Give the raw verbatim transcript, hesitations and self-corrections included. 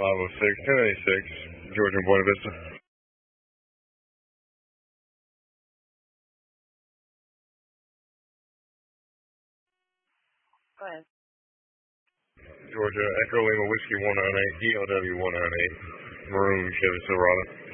five oh six, ten eighty-six, Georgia and Buena Vista. Go ahead. Georgia, Echo Lima Whiskey one nine eight, E L W one nine eight, Maroon Chevy Silverado.